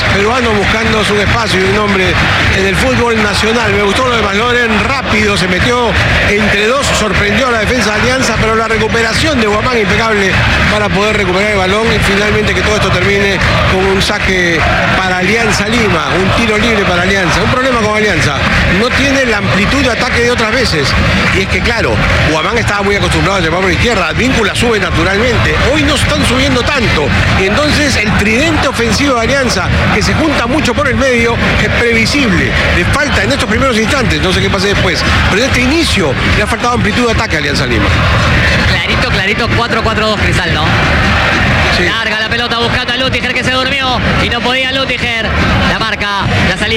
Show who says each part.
Speaker 1: peruanos buscando un espacio y un nombre en el fútbol nacional. Me gustó lo de Maloren, rápido, se metió entre dos, sorprendió a la defensa de Alianza, pero la recuperación de Guamán impecable para poder recuperar el balón y finalmente que todo esto termine con un saque para Alianza Lima, un tiro libre para Alianza. Un problema con Alianza, no tiene la amplitud de ataque de otras veces. Y es que claro, Guamán estaba muy acostumbrado a llevar por izquierda, Advíncula sube naturalmente, hoy no están subiendo tanto, y entonces el tridente ofensivo de Alianza, que se junta mucho por el medio, es previsible, le falta en estos primeros instantes, no sé qué pase después, pero en este inicio le ha faltado amplitud de ataque a Alianza Lima.
Speaker 2: Clarito, 4-4-2 Cristal, ¿no? Sí. Larga la pelota buscando a Lutiger, que se durmió y no podía Lutiger, la marca, la salida.